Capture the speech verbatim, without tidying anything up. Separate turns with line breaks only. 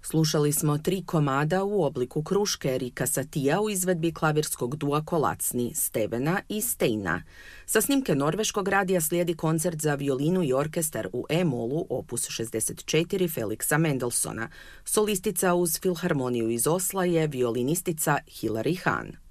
Slušali smo tri komada u obliku kruške Rika Satija u izvedbi klavirskog dua Kolacni, Stevena i Steina. Sa snimke norveškog radija slijedi koncert za violinu i orkestar u E-molu opus šezdeset četiri Felixa Mendelssohna. Solistica uz filharmoniju iz Osla je violinistica Hilary Hahn.